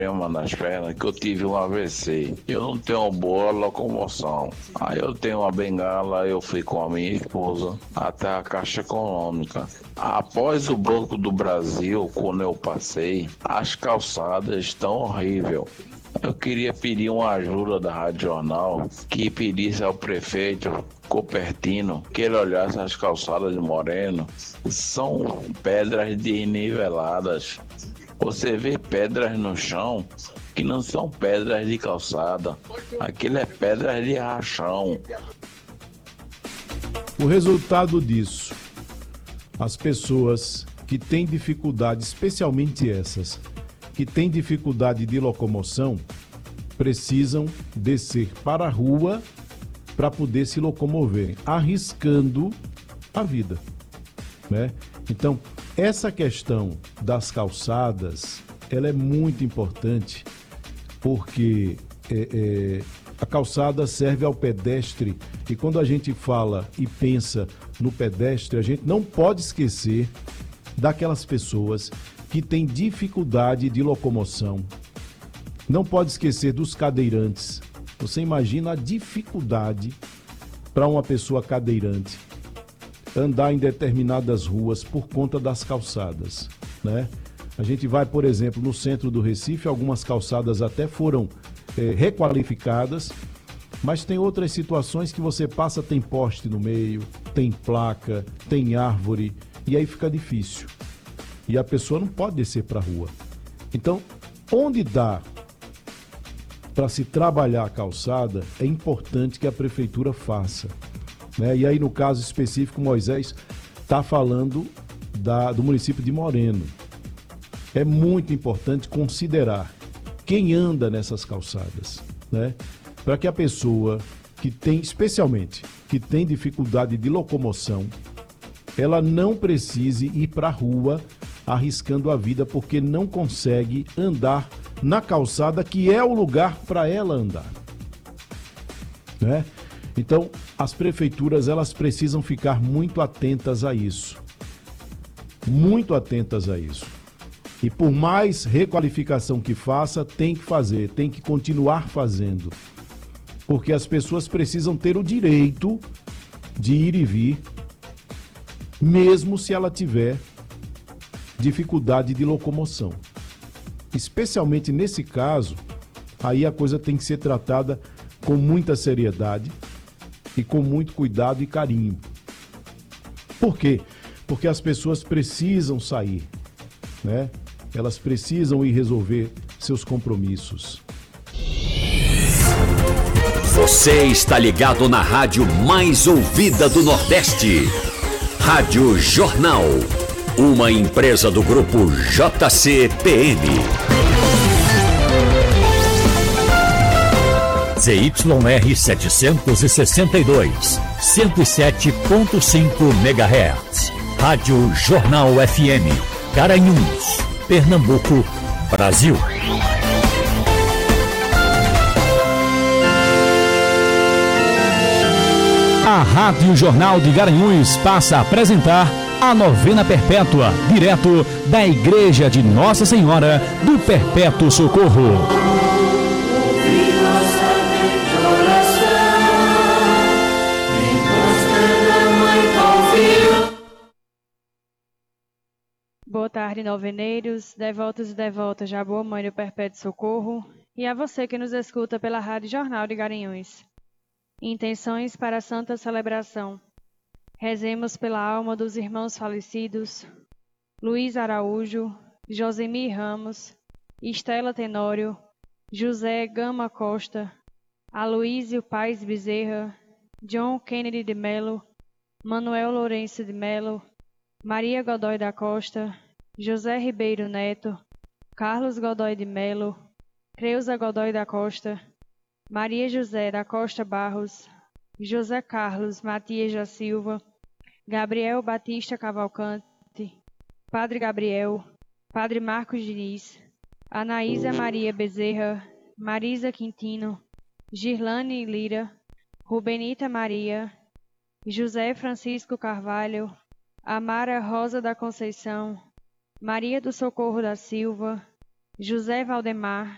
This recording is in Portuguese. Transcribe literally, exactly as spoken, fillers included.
nas pernas que eu tive um A V C. Eu não tenho uma boa locomoção. Aí eu tenho uma bengala, eu fui com a minha esposa até a Caixa Econômica. Após o Banco do Brasil, quando eu passei, as calçadas estão horríveis. Eu queria pedir uma ajuda da Rádio Jornal, que pedisse ao prefeito Copertino que ele olhasse as calçadas de Moreno. São pedras desniveladas. Você vê pedras no chão que não são pedras de calçada. Aquilo é pedras de rachão. O resultado disso, as pessoas que têm dificuldade, especialmente essas, que têm dificuldade de locomoção, precisam descer para a rua para poder se locomover, arriscando a vida, né? Então, essa questão das calçadas, ela é muito importante, porque é, é, a calçada serve ao pedestre, e quando a gente fala e pensa no pedestre, a gente não pode esquecer daquelas pessoas que têm dificuldade de locomoção. Não pode esquecer dos cadeirantes. Você imagina a dificuldade para uma pessoa cadeirante andar em determinadas ruas por conta das calçadas, né? A gente vai, por exemplo, no centro do Recife, algumas calçadas até foram é, requalificadas, mas tem outras situações que você passa, tem poste no meio, tem placa, tem árvore, e aí fica difícil. E a pessoa não pode descer para a rua. Então, onde dá para se trabalhar a calçada, é importante que a prefeitura faça, né? E aí, no caso específico, Moisés está falando da, do município de Moreno. É muito importante considerar quem anda nessas calçadas, né? Para que a pessoa que tem, especialmente, que tem dificuldade de locomoção, ela não precise ir para a rua arriscando a vida porque não consegue andar na calçada, que é o lugar para ela andar, né? Então, as prefeituras, elas precisam ficar muito atentas a isso. Muito atentas a isso. E por mais requalificação que faça, tem que fazer, tem que continuar fazendo. Porque as pessoas precisam ter o direito de ir e vir, mesmo se ela tiver dificuldade de locomoção. Especialmente nesse caso, aí a coisa tem que ser tratada com muita seriedade e com muito cuidado e carinho. Por quê? Porque as pessoas precisam sair, né? Elas precisam ir resolver seus compromissos. Você está ligado na rádio mais ouvida do Nordeste. Rádio Jornal. Uma empresa do grupo J C P M. Z Y R setecentos e sessenta e dois, cento e sete ponto cinco megahertz. Rádio Jornal F M. Garanhuns, Pernambuco, Brasil. A Rádio Jornal de Garanhuns passa a apresentar a novena perpétua, direto da Igreja de Nossa Senhora do Perpétuo Socorro. Boa tarde, noveneiros, devotos e devotas da Boa Mãe do Perpétuo Socorro, e a você que nos escuta pela Rádio Jornal de Garanhuns. Intenções para a Santa Celebração. Rezemos pela alma dos irmãos falecidos, Luiz Araújo, Josemir Ramos, Estela Tenório, José Gama Costa, Aloísio Paes Bezerra, John Kennedy de Melo, Manuel Lourenço de Melo, Maria Godoy da Costa, José Ribeiro Neto, Carlos Godoy de Melo, Creuza Godoy da Costa, Maria José da Costa Barros, José Carlos Matias da Silva, Gabriel Batista Cavalcante, Padre Gabriel, Padre Marcos Diniz, Anaísa Maria Bezerra, Marisa Quintino, Girlane Lira, Rubenita Maria, José Francisco Carvalho, Amara Rosa da Conceição, Maria do Socorro da Silva, José Valdemar,